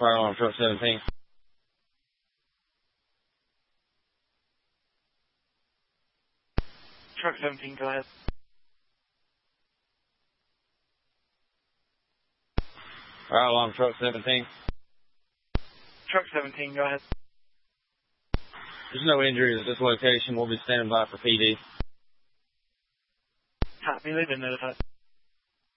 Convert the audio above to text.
fire alarm, truck 17. Truck 17, go ahead. Fire alarm, truck 17. Truck 17, go ahead. There's no injuries at this location. We'll be standing by for PD. Copy, they've been notified.